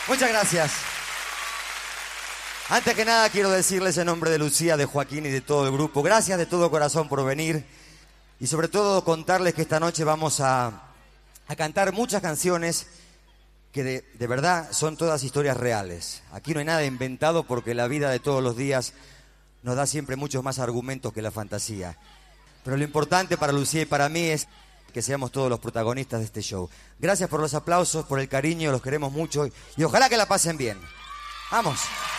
Muchas gracias. Antes que nada quiero decirles en nombre de Lucía, de Joaquín y de todo el grupo, gracias de todo corazón por venir y sobre todo contarles que esta noche vamos a cantar muchas canciones que de verdad son todas historias reales. Aquí no hay nada inventado porque la vida de todos los días nos da siempre muchos más argumentos que la fantasía. Pero lo importante para Lucía y para mí es que seamos todos los protagonistas de este show. Gracias por los aplausos, por el cariño, los queremos mucho y ojalá que la pasen bien. ¡Vamos!